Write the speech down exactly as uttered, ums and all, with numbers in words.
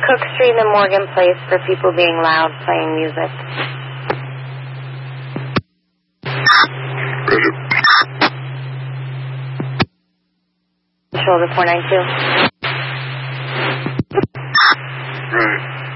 Cook Street and Morgan Place for people being loud, playing music. Roger. Shoulder four nine two. Right.